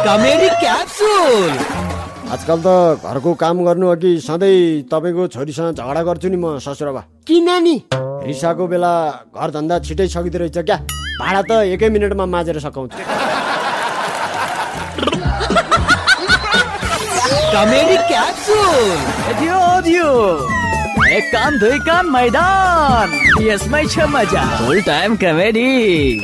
Comedy capsule. आजकल त घरको काम गर्नु अघि सधैँ तपाईँको छोरीसँग झगडा गर्छु नि म ससुराबा। किन नि? रिसाको बेला घर धन्दा छिटै सकिँदो रहेछ क्या। भाडा त 1 मिनटमा माझेर सकाउँछु। Comedy capsule. एक कान दुई कान मैदान, यसमै छ मजा। फुल टाइम कमेडी।